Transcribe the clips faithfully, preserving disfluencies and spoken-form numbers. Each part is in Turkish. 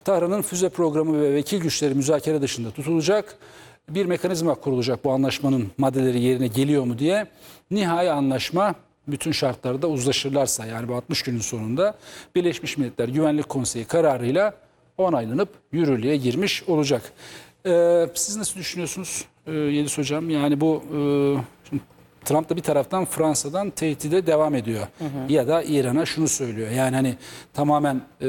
Tahran'ın füze programı ve vekil güçleri müzakere dışında tutulacak. Bir mekanizma kurulacak bu anlaşmanın maddeleri yerine geliyor mu diye. Nihai anlaşma bütün şartlarda uzlaşırlarsa, yani bu altmış günün sonunda Birleşmiş Milletler Güvenlik Konseyi kararıyla onaylanıp yürürlüğe girmiş olacak. Ee, siz nasıl düşünüyorsunuz ee, Yeliz Hocam? Yani bu e, şimdi Trump da bir taraftan Fransa'dan tehdide devam ediyor. Hı hı. Ya da İran'a şunu söylüyor. Yani hani tamamen e,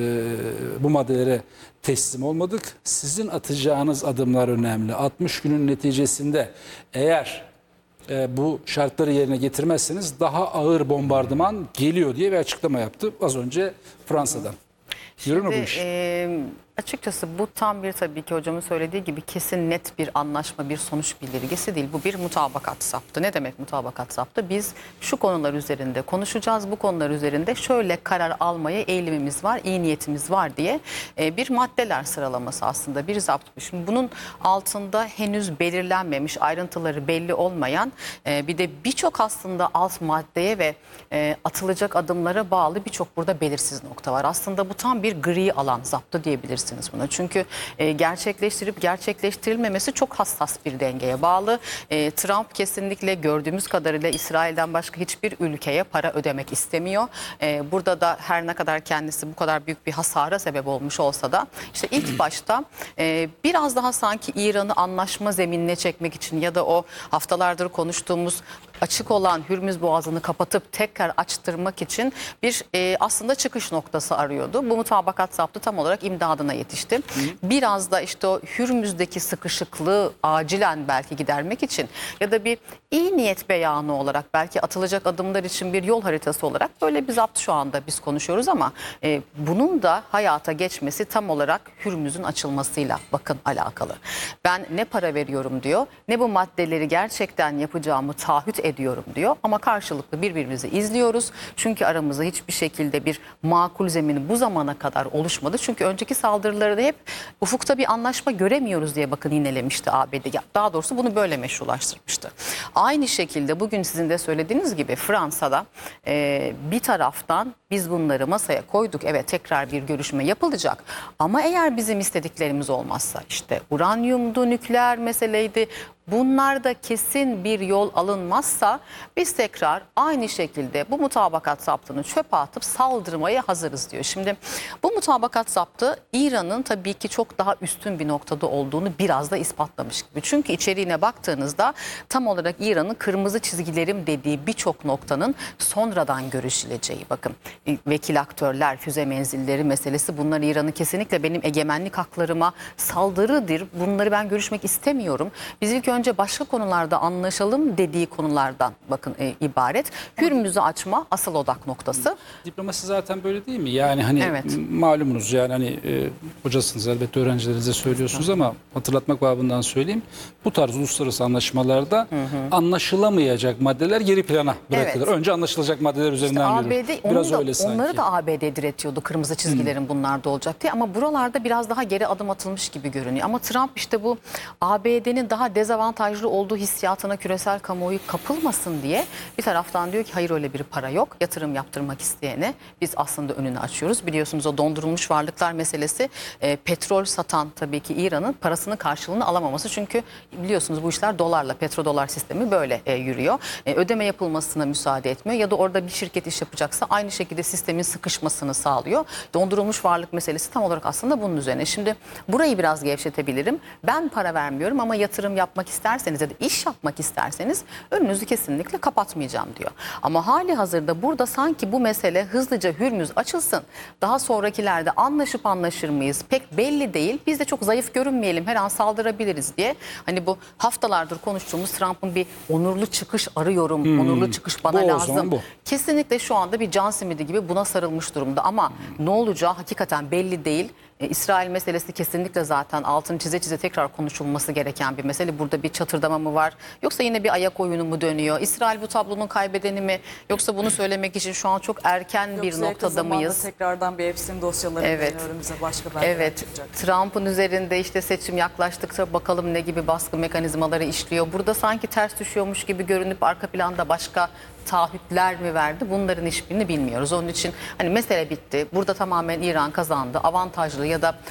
bu maddelere teslim olmadık. Sizin atacağınız adımlar önemli. altmış günün neticesinde eğer e, bu şartları yerine getirmezseniz daha ağır bombardıman geliyor diye bir açıklama yaptı az önce Fransa'dan. Yürür mü bu iş? E, açıkçası bu tam bir, tabii ki hocamın söylediği gibi, kesin net bir anlaşma, bir sonuç bildirgesi değil. Bu bir mutabakat saptı. Ne demek mutabakat saptı? Biz şu konular üzerinde konuşacağız, bu konular üzerinde şöyle karar almaya eğilimimiz var, iyi niyetimiz var diye e, bir maddeler sıralaması aslında, bir zapt. Şimdi bunun altında henüz belirlenmemiş, ayrıntıları belli olmayan e, bir de birçok aslında alt maddeye ve e, atılacak adımlara bağlı birçok burada belirsiz nokta var. Aslında bu tam bir gri alan zaptı diyebiliriz buna. Çünkü e, gerçekleştirip gerçekleştirilmemesi çok hassas bir dengeye bağlı. E, Trump kesinlikle gördüğümüz kadarıyla İsrail'den başka hiçbir ülkeye para ödemek istemiyor. E, burada da her ne kadar kendisi bu kadar büyük bir hasara sebep olmuş olsa da işte ilk başta e, biraz daha sanki İran'ı anlaşma zeminine çekmek için ya da o haftalardır konuştuğumuz açık olan Hürmüz Boğazı'nı kapatıp tekrar açtırmak için bir e, aslında çıkış noktası arıyordu. Bu mutabakat zaptı tam olarak imdadına yetişti. Hı. Biraz da işte o Hürmüz'deki sıkışıklığı acilen belki gidermek için ya da bir iyi niyet beyanı olarak, belki atılacak adımlar için bir yol haritası olarak böyle bir zapt şu anda biz konuşuyoruz ama e, bunun da hayata geçmesi tam olarak Hürmüz'ün açılmasıyla bakın alakalı. Ben ne para veriyorum diyor, ne bu maddeleri gerçekten yapacağımı taahhüt ediyorum diyor ama karşılıklı birbirimizi izliyoruz. Çünkü aramızda hiçbir şekilde bir makul zemini bu zamana kadar oluşmadı. Çünkü önceki saldırıları da hep ufukta bir anlaşma göremiyoruz diye bakın yinelemişti A B D. Daha doğrusu bunu böyle meşrulaştırmıştı. Aynı şekilde bugün sizin de söylediğiniz gibi Fransa'da e, bir taraftan biz bunları masaya koyduk. Evet, tekrar bir görüşme yapılacak. Ama eğer bizim istediklerimiz olmazsa, işte uranyumdu, nükleer meseleydi, bunlarda kesin bir yol alınmazsa biz tekrar aynı şekilde bu mutabakat zaptını çöpe atıp saldırmaya hazırız diyor. Şimdi bu mutabakat zaptı İran'ın tabii ki çok daha üstün bir noktada olduğunu biraz da ispatlamış gibi. Çünkü içeriğine baktığınızda tam olarak İran'ın kırmızı çizgilerim dediği birçok noktanın sonradan görüşüleceği. Bakın, vekil aktörler, füze menzilleri meselesi, bunlar İran'ın kesinlikle benim egemenlik haklarıma saldırıdır. Bunları ben görüşmek istemiyorum. Biz ilk önce başka konularda anlaşalım dediği konulardan bakın e, ibaret. Hürmüz'ü açma asıl odak noktası. Diplomasi zaten böyle değil mi? Yani hani evet. malumunuz, yani hani e, hocasınız, elbette öğrencilerinize söylüyorsunuz ama hatırlatmak babından söyleyeyim. Bu tarz uluslararası anlaşmalarda hı hı. anlaşılamayacak maddeler geri plana bırakılır. Evet. Önce anlaşılacak maddeler üzerinden işte yürür. A B D, Biraz da, öyle sanki. Onları da A B D diretiyordu, kırmızı çizgilerin hmm. bunlarda olacak diye, ama buralarda biraz daha geri adım atılmış gibi görünüyor. Ama Trump işte bu A B D'nin daha dezavantajlı olduğu hissiyatına küresel kamuoyu kapılmasın diye bir taraftan diyor ki hayır, öyle bir para yok. Yatırım yaptırmak isteyene biz aslında önünü açıyoruz. Biliyorsunuz o dondurulmuş varlıklar meselesi, e, petrol satan tabii ki İran'ın parasının karşılığını alamaması. Çünkü biliyorsunuz bu işler dolarla, petrodolar sistemi böyle e, yürüyor. E, ödeme yapılmasına müsaade etmiyor ya da orada bir şirket iş yapacaksa aynı şekilde sistemin sıkışmasını sağlıyor. Dondurulmuş varlık meselesi tam olarak aslında bunun üzerine. Şimdi burayı biraz gevşetebilirim. Ben para vermiyorum ama yatırım yapmak isterseniz ya da iş yapmak isterseniz önünüzü kesinlikle kapatmayacağım diyor. Ama hali hazırda burada sanki bu mesele hızlıca Hürmüz açılsın, daha sonrakilerde anlaşıp anlaşır mıyız pek belli değil. Biz de çok zayıf görünmeyelim, her an saldırabiliriz diye. Hani bu haftalardır konuştuğumuz Trump'ın bir onurlu çıkış arıyorum, hmm. onurlu çıkış bana bu lazım. Kesinlikle şu anda bir can simidi gibi buna sarılmış durumda ama hmm. ne olacağı hakikaten belli değil. E, İsrail meselesi kesinlikle zaten altını çize çize tekrar konuşulması gereken bir mesele. Burada bir bir çatırdama mı var? Yoksa yine bir ayak oyunu mu dönüyor? İsrail bu tablonun kaybedeni mi? Yoksa bunu söylemek için şu an çok erken bir Yoksa yakın noktada zamanda mıyız? tekrardan bir Epstein dosyaları Evet. evet. önümüze başka belgeler Evet, çıkacak. Trump'ın üzerinde işte seçim yaklaştıkça bakalım ne gibi baskı mekanizmaları işliyor. Burada sanki ters düşüyormuş gibi görünüp arka planda başka taahhütler mi verdi? Bunların hiçbirini bilmiyoruz. Onun için hani mesele bitti. Burada tamamen İran kazandı. Avantajlı ya da